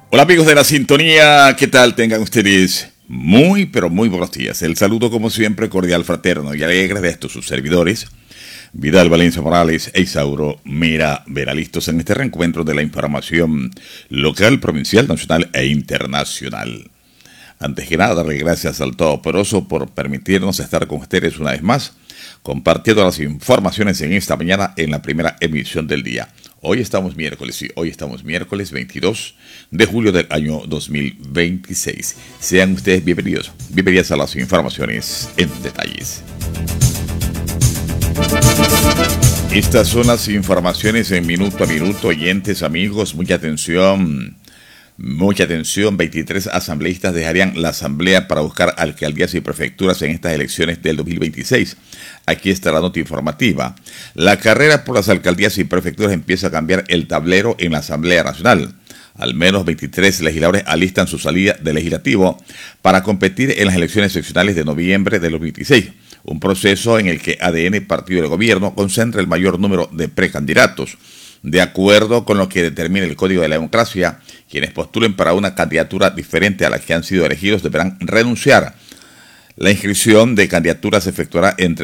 Hola amigos de la sintonía, ¿qué tal? Tengan ustedes muy, pero muy buenos días. El saludo como siempre cordial, fraterno y alegre de estos sus servidores, Vidal Valencia Morales e Isauro Mira Vera, listos en este reencuentro de la información local, provincial, nacional e internacional. Antes que nada, darle gracias al Todopoderoso por permitirnos estar con ustedes una vez más, compartiendo las informaciones en esta mañana en la primera emisión del día. Hoy estamos miércoles 22 de julio del año 2026. Sean ustedes bienvenidas a las informaciones en detalles. Estas son las informaciones en minuto a minuto, oyentes, amigos, mucha atención. Mucha atención, 23 asambleístas dejarían la asamblea para buscar alcaldías y prefecturas en estas elecciones del 2026. Aquí está la nota informativa. La carrera por las alcaldías y prefecturas empieza a cambiar el tablero en la Asamblea Nacional. Al menos 23 legisladores alistan su salida del legislativo para competir en las elecciones seccionales de noviembre del 2026. Un proceso en el que ADN, partido del gobierno, concentra el mayor número de precandidatos. De acuerdo con lo que determina el Código de la Democracia, quienes postulen para una candidatura diferente a la que han sido elegidos deberán renunciar. La inscripción de candidaturas se efectuará entre